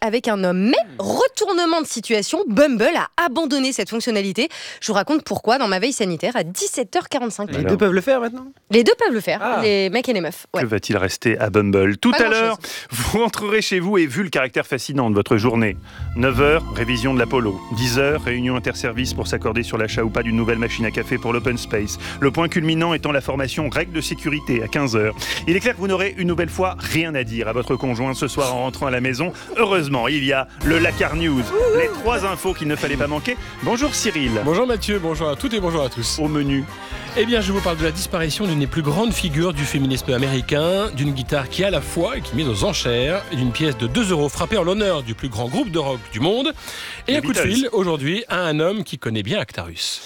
avec un homme. Mais retournement de situation, Bumble a abandonné cette fonctionnalité. Je vous raconte pourquoi dans ma veille sanitaire à 17h45. Les deux peuvent le faire maintenant ? Les deux peuvent le faire, les mecs et les meufs. Que va-t-il rester à Bumble ? Tout à l'heure, vous rentrerez chez vous et vu le caractère fascinant de votre journée, 9h, révision de l'Apollo. 10h, réunion interservice pour s'accorder sur l'achat ou pas d'une nouvelle machine à café pour l'open space. Le point culminant étant la formation règles de sécurité à 15h. Il est clair que vous n'aurez une nouvelle fois rien à dire à votre conjoint ce soir en rentrant à la maison. Heureusement, il y a le Lacar News. Les 3 infos qu'il ne fallait pas manquer. Bonjour Cyril. Bonjour Mathieu, bonjour à toutes et bonjour à tous. Au menu. Eh bien, je vous parle de la disparition d'une des plus grandes figures du féminisme américain, d'une guitare qui est à la fois et qui est mise aux enchères, et d'une pièce de 2 € frappée en l'honneur du plus grand groupe de rock du monde, et un coup de fil aujourd'hui à un homme qui connaît bien Actarus.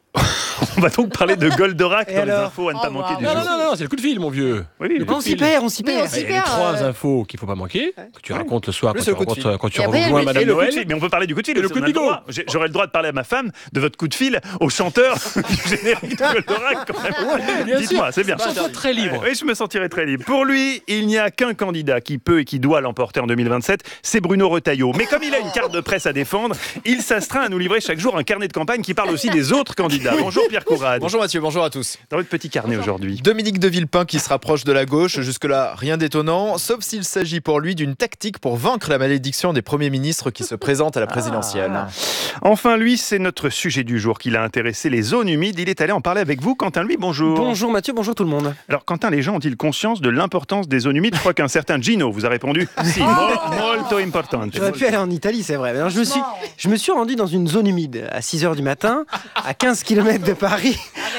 On va donc parler de Goldorak dans les infos à ne pas manquer du jour. Non, c'est le coup de fil, mon vieux. Oui, on s'y perd. Il y a les 3 infos qu'il ne faut pas manquer, que tu racontes le soir quand tu après, rejoins Madame Noël. Mais on peut parler du coup de fil. Et le coup de bigot. J'aurais le droit de parler à ma femme de votre coup de fil au chanteur du générique de Goldorak quand même. Bien Dites-moi, c'est bien. Je me sens très libre. Oui, je me sentirais très libre. Pour lui, il n'y a qu'un candidat qui peut et qui doit l'emporter en 2027, c'est Bruno Retailleau. Mais comme il a une carte de presse à défendre, il s'astreint à nous livrer chaque jour un carnet de campagne qui parle aussi des autres candidats. Bonjour Pierre Courade. Bonjour Mathieu, bonjour à tous. Dans votre petit carnet aujourd'hui. Dominique de Villepin qui se rapproche de la gauche, jusque-là rien d'étonnant, sauf s'il s'agit pour lui d'une tactique pour vaincre la malédiction des premiers ministres qui se présentent à la présidentielle. Enfin lui, c'est notre sujet du jour qui l'a intéressé, les zones humides. Il est allé en parler avec vous. Quentin, lui, bonjour. Bonjour Mathieu, bonjour tout le monde. Alors Quentin, les gens ont-ils conscience de l'importance des zones humides ? Je crois qu'un certain Gino vous a répondu si, molto importante. J'aurais pu aller en Italie, c'est vrai. Alors, je me suis rendu dans une zone humide à 6h du matin, à 15 km de Paris.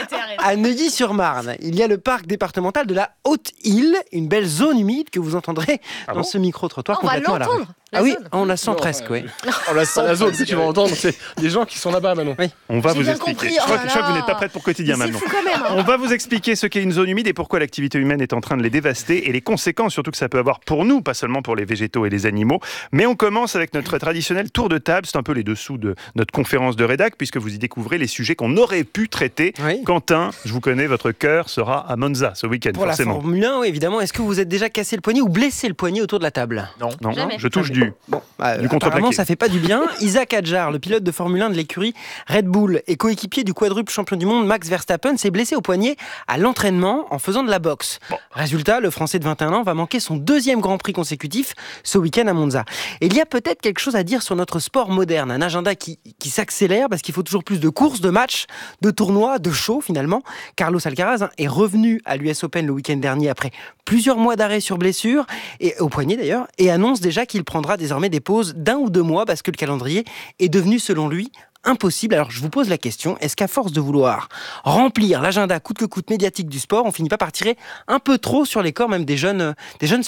À Neuilly-sur-Marne, il y a le parc départemental de la Haute-Île, une belle zone humide que vous entendrez dans ce micro-trottoir complètement à la rue. Ah oui, on la sent presque, oui. La zone que tu vas entendre, c'est des gens qui sont là-bas maintenant. Oui. On va vous bien expliquer. compris. Je crois Oh que là là. vous n'êtes pas prête pour quotidien C'est maintenant. fou quand même. On va vous expliquer ce qu'est une zone humide et pourquoi l'activité humaine est en train de les dévaster et les conséquences surtout que ça peut avoir pour nous, pas seulement pour les végétaux et les animaux. Mais on commence avec notre traditionnel tour de table. C'est un peu les dessous de notre conférence de rédac puisque vous y découvrez les sujets qu'on aurait pu traiter. Oui. Quentin, je vous connais, votre cœur sera à Monza ce week-end Pour forcément. la Formule 1, oui, évidemment. Est-ce que vous êtes déjà cassé le poignet ou blessé le poignet autour de la table ? Non, Jamais. je touche du Apparemment, contreplaqué. ça fait pas du bien. Isaac Hadjar, le pilote de Formule 1 de l'écurie Red Bull et coéquipier du quadruple champion du monde Max Verstappen, s'est blessé au poignet à l'entraînement en faisant de la boxe. Résultat, le Français de 21 ans va manquer son 2e Grand Prix consécutif ce week-end à Monza. Et il y a peut-être quelque chose à dire sur notre sport moderne, un agenda qui s'accélère parce qu'il faut toujours plus de courses, de matchs, de tournois, de shows finalement. Carlos Alcaraz est revenu à l'US Open le week-end dernier après plusieurs mois d'arrêt sur blessure, et au poignet d'ailleurs, et annonce déjà qu'il prendra désormais des pauses d'1 ou 2 mois parce que le calendrier est devenu selon lui impossible. Alors je vous pose la question, est-ce qu'à force de vouloir remplir l'agenda coûte que coûte médiatique du sport, on finit pas par tirer un peu trop sur les corps même des jeunes sportifs ?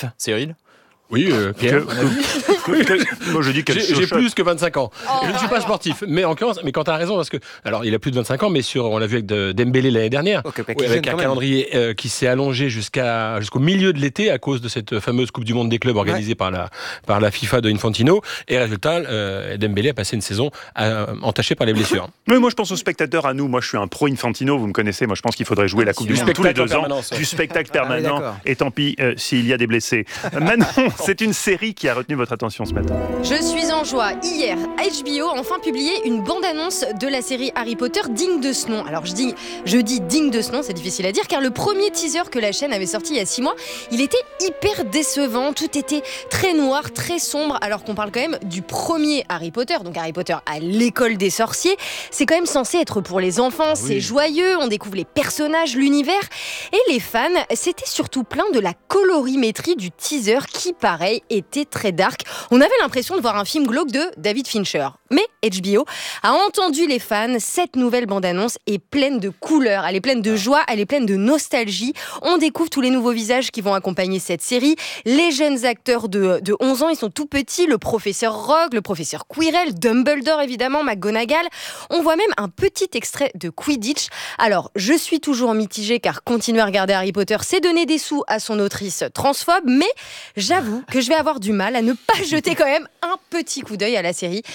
Cyril ? Oui, Pierre. Moi je dis qu'elle J'ai chuchote. plus que 25 ans. Et je ne suis pas sportif. Mais quand tu as raison, parce que. Alors, il a plus de 25 ans, mais on l'a vu avec Dembélé l'année dernière. Avec un calendrier qui s'est allongé jusqu'au milieu de l'été à cause de cette fameuse Coupe du Monde des clubs organisée par la FIFA de Infantino. Et résultat, Dembélé a passé une saison entachée par les blessures. Mais moi je pense aux spectateurs, à nous. Moi je suis un pro Infantino, vous me connaissez. Moi je pense qu'il faudrait jouer la Coupe du Monde tous les 2 ans. Du spectacle permanent. d'accord. Et tant pis s'il y a des blessés. Manon, c'est une série qui a retenu votre attention ce matin. Je suis en joie. Hier, HBO a enfin publié une bande-annonce de la série Harry Potter digne de ce nom. Alors je dis digne de ce nom, c'est difficile à dire, car le premier teaser que la chaîne avait sorti il y a 6 mois, il était hyper décevant. Tout était très noir, très sombre, alors qu'on parle quand même du premier Harry Potter. Donc Harry Potter à l'école des sorciers, c'est quand même censé être pour les enfants, c'est joyeux, on découvre les personnages, l'univers. Et les fans, c'était surtout plein de la colorimétrie du teaser qui, pareil, était très dark. On avait l'impression de voir un film glauque de David Fincher. Mais HBO a entendu les fans. Cette nouvelle bande-annonce est pleine de couleurs, elle est pleine de joie, elle est pleine de nostalgie. On découvre tous les nouveaux visages qui vont accompagner cette série. Les jeunes acteurs de 11 ans, ils sont tout petits. Le professeur Rogue, le professeur Quirrell, Dumbledore évidemment, McGonagall. On voit même un petit extrait de Quidditch. Alors, je suis toujours mitigée car continuer à regarder Harry Potter, c'est donner des sous à son autrice transphobe. Mais j'avoue que je vais avoir du mal à ne pas jeter quand même un petit coup d'œil à la série qui arrive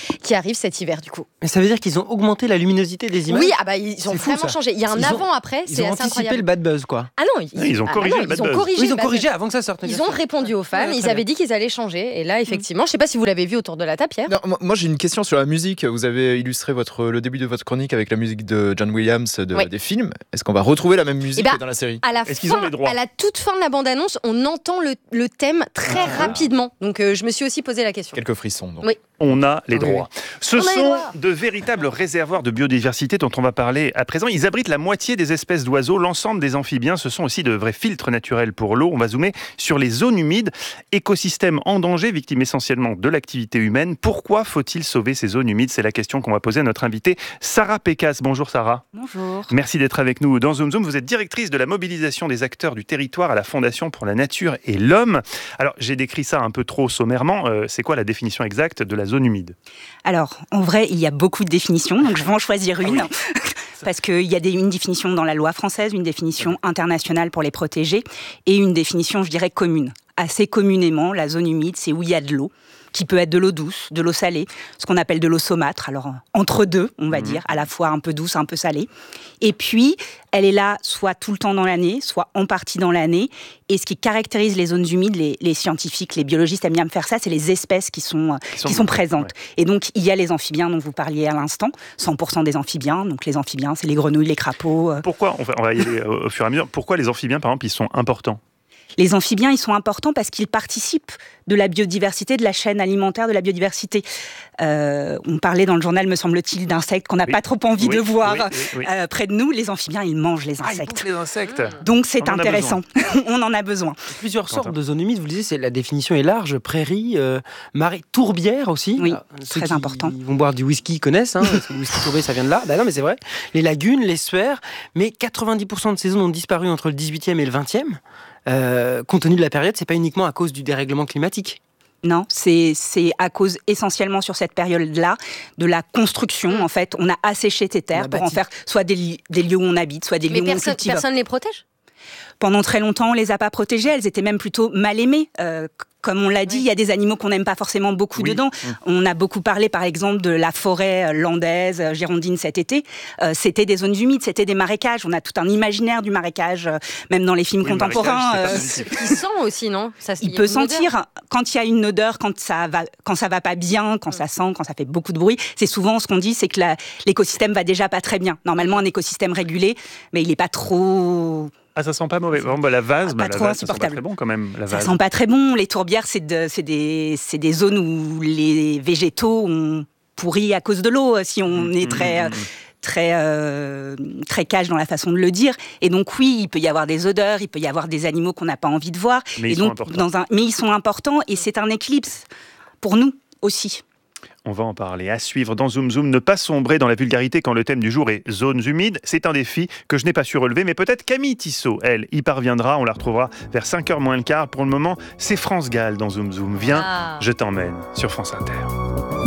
arrive cet hiver du coup. Mais ça veut dire qu'ils ont augmenté la luminosité des images. Oui, ils ont vraiment changé. Il y a un avant-après, c'est assez incroyable. Ils ont anticipé le bad buzz, quoi. Ah non, ils ont corrigé le bad buzz. Ils ont corrigé avant que ça sorte. Ils ont répondu aux fans, ils avaient dit qu'ils allaient changer. Et là, effectivement, je ne sais pas si vous l'avez vu autour de la table, Pierre. Non, moi j'ai une question sur la musique. Vous avez illustré le début de votre chronique avec la musique de John Williams des films. Est-ce qu'on va retrouver la même musique que dans la série ? Est-ce qu'ils ont les droits ? À la toute fin de la bande-annonce, on entend le thème très rapidement. Donc je me suis aussi posé la question. Quelques frissons. Donc. Oui. On a les droits. Ce sont les droits. de véritables réservoirs de biodiversité dont on va parler à présent. Ils abritent la moitié des espèces d'oiseaux, l'ensemble des amphibiens. Ce sont aussi de vrais filtres naturels pour l'eau. On va zoomer sur les zones humides, écosystèmes en danger, victimes essentiellement de l'activité humaine. Pourquoi faut-il sauver ces zones humides ? C'est la question qu'on va poser à notre invitée Sarah Pécasse. Bonjour Sarah. Bonjour. Merci d'être avec nous dans Zoom Zoom. Vous êtes directrice de la mobilisation des acteurs du territoire à la Fondation pour la Nature et l'Homme. Alors, j'ai décrit ça un peu trop sommairement. C'est quoi la définition exacte de la zone humide ? Alors, en vrai, il y a beaucoup de définitions, donc je vais en choisir une. Parce qu'il y a une définition dans la loi française, une définition internationale pour les protéger, et une définition, je dirais, commune. Assez communément, la zone humide, c'est où il y a de l'eau, qui peut être de l'eau douce, de l'eau salée, ce qu'on appelle de l'eau saumâtre, alors entre deux, on va dire, à la fois un peu douce, un peu salée. Et puis, elle est là soit tout le temps dans l'année, soit en partie dans l'année. Et ce qui caractérise les zones humides, les scientifiques, les biologistes aiment bien me faire ça, c'est les espèces qui sont présentes. Ouais. Et donc, il y a les amphibiens dont vous parliez à l'instant, 100% des amphibiens. Donc, les amphibiens, c'est les grenouilles, les crapauds. Pourquoi, on va y aller au fur et à mesure, pourquoi les amphibiens, par exemple, ils sont importants ? Les amphibiens, ils sont importants parce qu'ils participent de la biodiversité, de la chaîne alimentaire de la biodiversité. On parlait dans le journal, me semble-t-il, d'insectes qu'on n'a pas trop envie de voir près de nous. Les amphibiens, ils mangent les insectes. Ils bouffent les insectes. Donc c'est intéressant. On en a besoin. Plusieurs sortes de zones humides, vous le disiez, la définition est large. Prairies, marais, tourbières aussi. Oui, ceux très important. Ils vont boire du whisky, connaissent. Le whisky tourbé, ça vient de là. Non, mais c'est vrai. Les lagunes, les l'estuaire. Mais 90% de ces zones ont disparu entre le 18e et le 20e. Compte tenu de la période, c'est pas uniquement à cause du dérèglement climatique. Non, c'est à cause essentiellement sur cette période-là de la construction. En fait, on a asséché ces terres pour en faire soit des lieux où on habite, soit des lieux où on cultive. Personne ne les protège ? Pendant très longtemps, on les a pas protégées. Elles étaient même plutôt mal aimées. Comme on l'a dit, il y a des animaux qu'on n'aime pas forcément beaucoup dedans. On a beaucoup parlé, par exemple, de la forêt landaise, girondine cet été. C'était des zones humides, c'était des marécages. On a tout un imaginaire du marécage, même dans les films contemporains. Il sent aussi, non ? Il peut sentir quand il y a une odeur, quand ça va pas bien, quand ça sent, quand ça fait beaucoup de bruit. C'est souvent ce qu'on dit, c'est que l'écosystème va déjà pas très bien. Normalement, un écosystème régulé, mais il est pas trop... Ah, ça sent pas mauvais. La vase, pas trop insupportable. Ça sent pas très bon quand même. Ça sent pas très bon. Les tourbières, c'est des zones où les végétaux ont pourri à cause de l'eau, si on est très cash dans la façon de le dire. Et donc oui, il peut y avoir des odeurs, il peut y avoir des animaux qu'on n'a pas envie de voir. Mais ils sont importants et c'est un équilibre pour nous aussi. On va en parler. À suivre dans Zoom Zoom. Ne pas sombrer dans la vulgarité quand le thème du jour est zones humides. C'est un défi que je n'ai pas su relever, mais peut-être Camille Tissot, elle, y parviendra. On la retrouvera vers 5h moins le quart. Pour le moment, c'est France Gall dans Zoom Zoom. Viens, je t'emmène sur France Inter.